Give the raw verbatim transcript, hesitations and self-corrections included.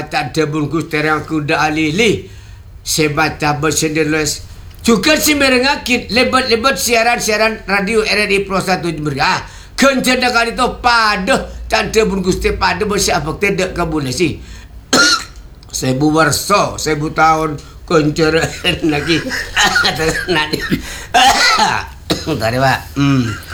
tak ada bungkus terang kuda alili. Sebata bersendeles. Juga si merengakit lebat-lebat siaran-siaran radio R R I Pro satu Jember. Kencana kali itu pada tak ada bungkus teh pada bersiapa tidak kabulnya sih. Sebu warso, sebu tahun kencana lagi. Terus nanti. Tadi Pak. Hmm.